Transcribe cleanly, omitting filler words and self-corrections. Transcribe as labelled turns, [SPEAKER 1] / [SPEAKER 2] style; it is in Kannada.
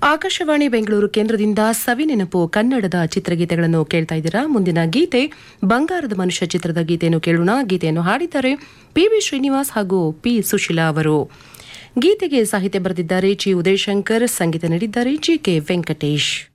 [SPEAKER 1] ಆಕಾಶವಾಣಿ ಬೆಂಗಳೂರು ಕೇಂದ್ರದಿಂದ ಸವಿನೆನಪು ಕನ್ನಡದ ಚಿತ್ರಗೀತೆಗಳನ್ನು ಕೇಳ್ತಾ ಇದ್ದೀರಾ. ಮುಂದಿನ ಗೀತೆ ಬಂಗಾರದ ಮನುಷ್ಯ ಚಿತ್ರದ ಗೀತೆಯನ್ನು ಕೇಳೋಣ. ಗೀತೆಯನ್ನು ಹಾಡಿದ್ದಾರೆ ಪಿವಿ ಶ್ರೀನಿವಾಸ್ ಹಾಗೂ ಪಿ ಸುಶೀಲಾ ಅವರು. ಗೀತೆಗೆ ಸಾಹಿತ್ಯ ಬರೆದಿದ್ದಾರೆ ಜಿ ಉದಯಶಂಕರ್, ಸಂಗೀತ ನೀಡಿದ್ದಾರೆ ಜಿ ಕೆ ವೆಂಕಟೇಶ್.